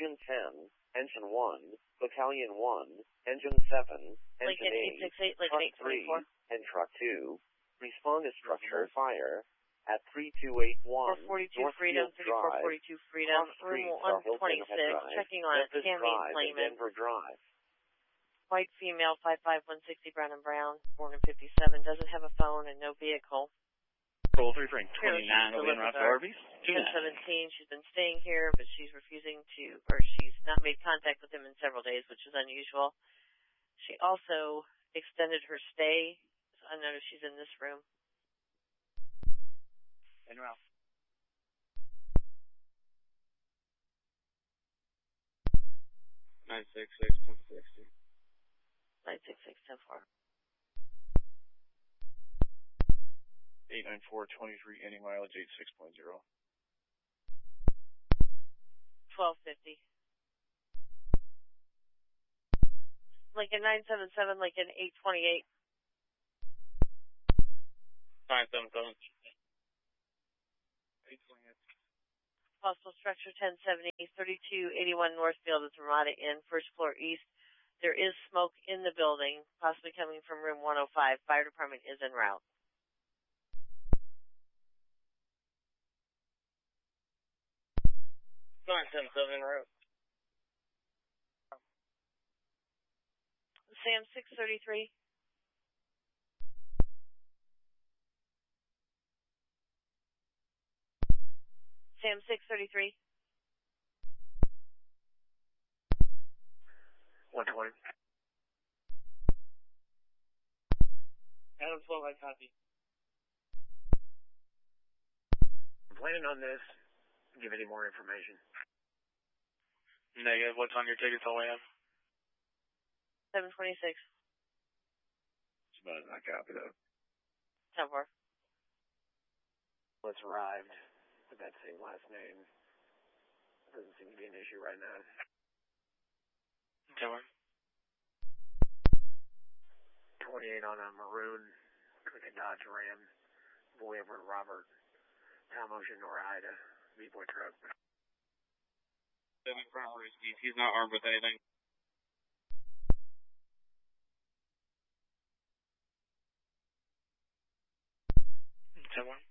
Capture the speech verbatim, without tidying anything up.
Engine ten, Engine one, Battalion one, Engine seven, Engine eight, Truck three, and Truck two. Respond to structure fire at three two eight one four forty-two North Freedom, Field thirty-four Drive, forty-two Freedom, room one twenty-six, checking on Memphis Tammy Drive, and Flayman. Denver Drive. White female, five five one sixty, Brown and Brown, born in fifty-seven, doesn't have a phone and no vehicle. Goal three frame twenty-nine, will be in route to Arby's. ten seventeen, she's been staying here, but she's refusing to, or she's not made contact with him in several days, which is unusual. She also extended her stay, so I noticed she's in this room. En route. nine six six, ten sixty. nine six six, ten four. eight nine four, twenty-three, ending mileage eight six point zero. twelve fifty. Lincoln nine seven seven, Lincoln eight twenty-eight. nine seven seven. Postal structure ten seventy, thirty-two eighty-one Northfield at the Ramada Inn, first floor east. There is smoke in the building, possibly coming from room one oh five. Fire department is en route. nine seven seven en route. Sam six thirty-three. Sam six thirty-three. one twenty. Adam twelve, I copy. I'm planning on this. Give any more information. Negative. What's on your tickets, O A M? seven twenty-six. It's about as I copy though. ten four. It's arrived with that same last name. Doesn't seem to be an issue right now. ten four. twenty-eight on a maroon, Lincoln Dodge Ram, boy over to Robert, Tom Ocean or Ida, V-boy truck. Seven front risky. He's not armed with anything. ten one.